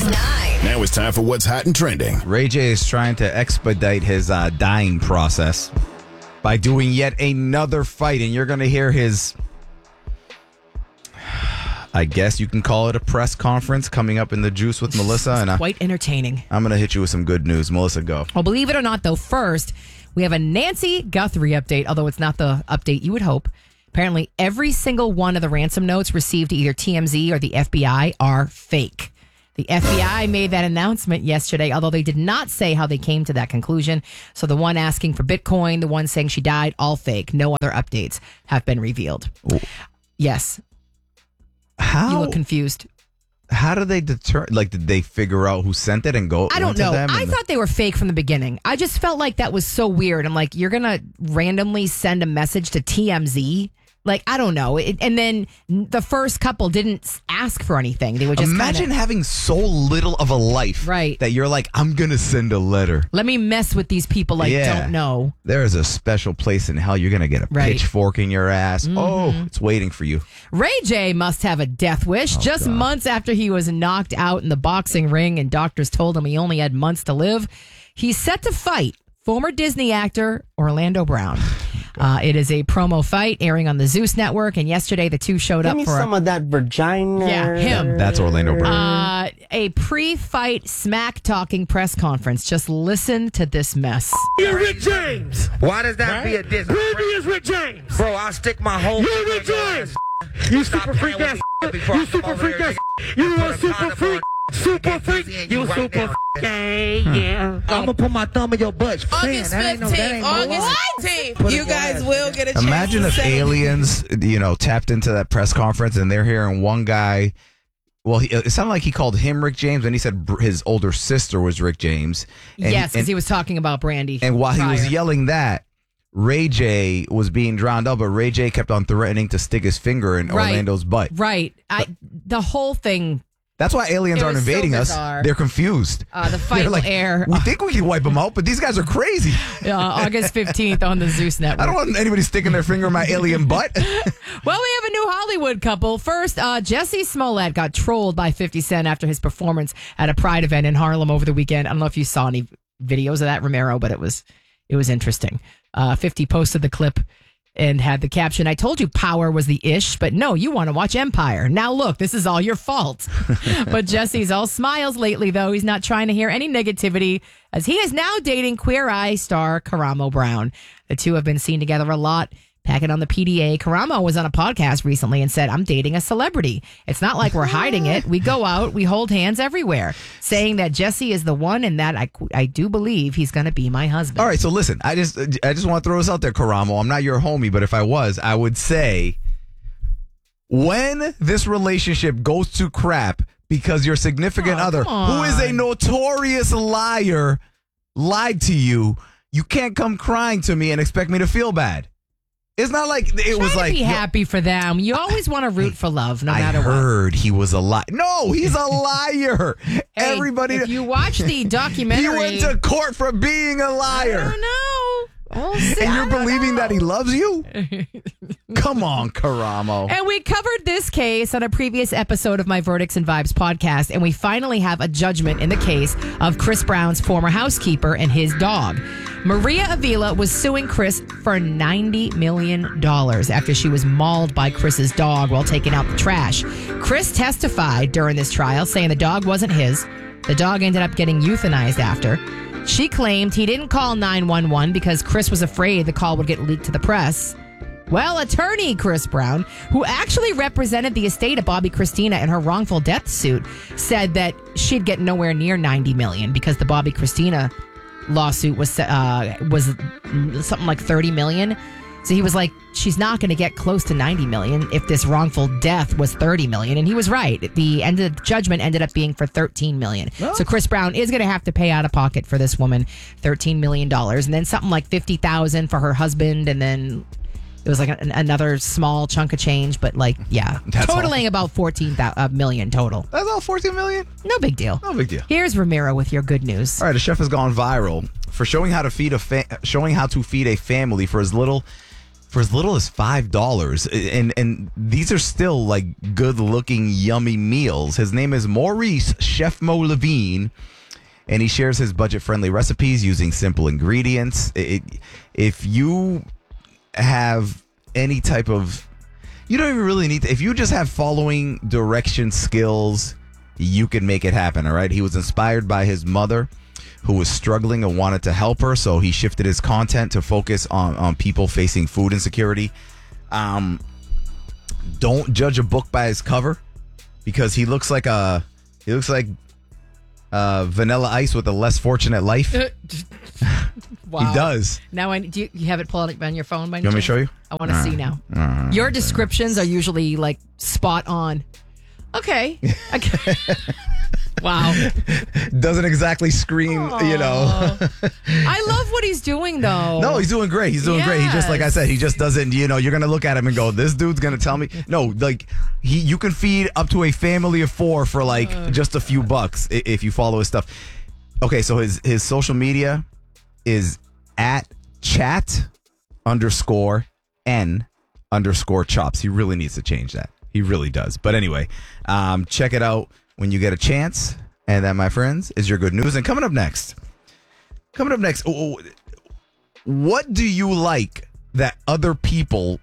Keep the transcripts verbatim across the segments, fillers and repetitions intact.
six nine. Now it's time for what's hot and trending. Ray J is trying to expedite his uh, dying process by doing yet another fight, and you're going to hear his, I guess you can call it a press conference coming up in the Juice with Melissa. It's and I, quite entertaining. I'm going to hit you with some good news. Melissa, go. Well, believe it or not, though, first, we have a Nancy Guthrie update, although it's not the update you would hope. Apparently, every single one of the ransom notes received to either T M Z or the F B I are fake. The F B I made that announcement yesterday, although they did not say how they came to that conclusion. So the one asking for Bitcoin, the one saying she died, all fake. No other updates have been revealed. Ooh. Yes. How? You look confused. How do they deter? Like, did they figure out who sent it and go? I don't to know. them I and- thought they were fake from the beginning. I just felt like that was so weird. I'm like, you're going to randomly send a message to T M Z? Like, I don't know. It, and then the first couple didn't ask for anything. They would just Imagine kinda, having so little of a life. Right. That you're like, I'm going to send a letter. let me mess with these people I Yeah. don't know. There is a special place in hell. You're going to get a Right. pitchfork in your ass. Mm-hmm. Oh, it's waiting for you. Ray J must have a death wish. Oh, Just God. months after he was knocked out in the boxing ring and doctors told him he only had months to live, he's set to fight former Disney actor Orlando Brown. Uh, it is a promo fight airing on the Zeus Network, and yesterday the two showed Give up me for some a, of that vagina. Yeah, him. That's Orlando Brown. uh, a pre-fight smack-talking press conference. Just listen to this mess. You're Rick James. Why does that be a diss? Brandy is Rick James. Bro, I'll stick my whole You're Rick James. You Stop super freak playing ass. with me before You I come super over freak there ass. and You put a a super condom freak. on Super and freak. get You right super now. gay. Yeah. I'm gonna put my thumb in your butt. August Man, that ain't no- that fifteenth, ain't no August lie. fifteenth, Put it you in your guys ass, will man. get a chance Imagine to if say- aliens, you know, tapped into that press conference and they're hearing one guy. Well, he, it sounded like he called him Rick James, and he said br- his older sister was Rick James. And, Yes, because and, he was talking about Brandy. and while he was prior. yelling that, Ray J was being drowned out, but Ray J kept on threatening to stick his finger in Right. Orlando's butt. Right. I, the whole thing, That's why aliens It aren't was so invading us. bizarre. They're confused. uh, the fight They're will like, air we think we can wipe them out, but these guys are crazy. uh, August fifteenth on the Zeus Network. I don't want anybody sticking their finger in my alien butt. Well, we have a new Hollywood couple. First, uh, Jesse Smollett got trolled by fifty Cent after his performance at a Pride event in Harlem over the weekend. I don't know if you saw any videos of that, Romero, but it was it was interesting. Uh, fifty posted the clip and had the caption, "I told you power was the ish, but no, you want to watch Empire. Now look, this is all your fault." But Jesse's all smiles lately, though. He's not trying to hear any negativity, as he is now dating Queer Eye star Karamo Brown. The two have been seen together a lot, packing on the P D A. Karamo was on a podcast recently and said, "I'm dating a celebrity. It's not like we're hiding it. We go out, we hold hands everywhere," saying that Jesse is the one and that I, I do believe he's going to be my husband. All right, so listen, I just I just want to throw this out there, Karamo. I'm not your homie, but if I was, I would say when this relationship goes to crap because your significant Oh, other, come who is a on. notorious liar, lied to you, you can't come crying to me and expect me to feel bad. It's not like it Try was to like be yo, happy for them. You always want to root for love, no I matter what. heard he was a liar. No, he's a liar. Hey, Everybody, if you watch the he documentary, went to court for being a I liar. don't know. We'll see. And I you're don't believing know. that he loves you? Come on, Karamo. And we covered this case on a previous episode of my Verdicts and Vibes podcast, and we finally have a judgment in the case of Chris Brown's former housekeeper and his dog. Maria Avila was suing Chris for ninety million dollars after she was mauled by Chris's dog while taking out the trash. Chris testified during this trial, saying the dog wasn't his. The dog ended up getting euthanized after. She claimed he didn't call nine one one because Chris was afraid the call would get leaked to the press. Well, attorney Chris Brown, who actually represented the estate of Bobby Christina in her wrongful death suit, said that she'd get nowhere near ninety million dollars because the Bobby Christina lawsuit was uh, was something like thirty million dollars. So he was like, she's not going to get close to ninety million dollars if this wrongful death was thirty million dollars. And he was right. The end of the judgment ended up being for thirteen million dollars. So Chris Brown is going to have to pay out of pocket for this woman thirteen million dollars. And then something like fifty thousand dollars for her husband. And then it was like an, another small chunk of change. But like, yeah, That's totaling all. about fourteen million total. That's all fourteen million? No big deal. No big deal. Here's Ramiro with your good news. All right, a chef has gone viral for showing how to feed a fa- showing how to feed a family for as little for as little as five dollars. And, and these are still like good looking, yummy meals. His name is Maurice Chef Mo Levine, and he shares his budget friendly recipes using simple ingredients. It, if you have any type of, you don't even really need to, if you just have following direction skills, you can make it happen. All right. He was inspired by his mother, who was struggling and wanted to help her. So he shifted his content to focus on, on people facing food insecurity. Um, don't judge a book by his cover, because he looks like a, he looks like uh, Vanilla Ice with a less fortunate life. Wow. He does. Now, I, do you, you have it pulled up on your phone? By any You want me to chance? show you? I want to Uh, see now. uh, Your descriptions are usually like spot on. Okay. okay. Wow. Doesn't exactly scream, you know. I love what he's doing, though. No, he's doing great. He's doing great. He just, like I said, he just doesn't, you know, you're going to look at him and go, this dude's going to tell me. No, like, he, you can feed up to a family of four for, like, uh. just a few bucks i- if you follow his stuff. Okay, so his, his social media is at chat underscore N underscore chops. He really needs to change that. He really does. But anyway, um, check it out when you get a chance. And that, my friends, is your good news. And coming up next, coming up next, oh, what do you like that other people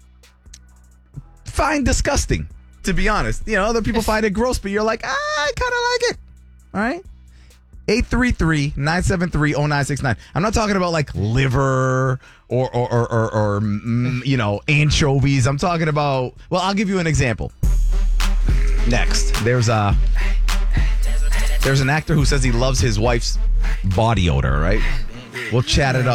find disgusting? To be honest, you know, other people find it gross, but you're like, ah, I kind of like it. All right. eight three three, nine seven three, zero nine six nine. I'm not talking about like liver or, or, or, or, or mm, you know, anchovies. I'm talking about, well, I'll give you an example. Next, there's a, there's an actor who says he loves his wife's body odor, right? We'll chat it up.